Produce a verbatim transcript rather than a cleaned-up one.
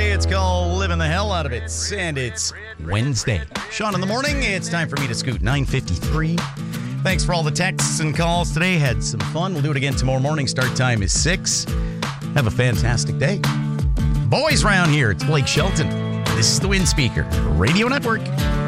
day. It's called Living the Hell Out of It. And it's Wednesday. Sean in the morning. It's time for me to scoot. nine fifty-three. Thanks for all the texts and calls today. Had some fun. We'll do it again tomorrow morning. Start time is six. Have a fantastic day. Boys round here. It's Blake Shelton. This is the Wind Speaker Radio Network.